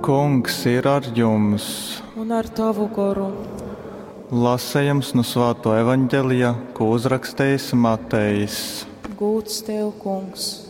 Kungs ir ar jums. Un ar tavu garu. Lasējums no Svētā evaņģēlija, ko uzrakstījis Matejs. Gūts tev, Kungs.